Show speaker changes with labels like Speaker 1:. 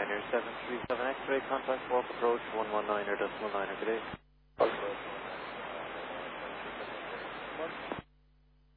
Speaker 1: Ryanair 737 X-ray, contact walk approach 119er decimal 9er, good day.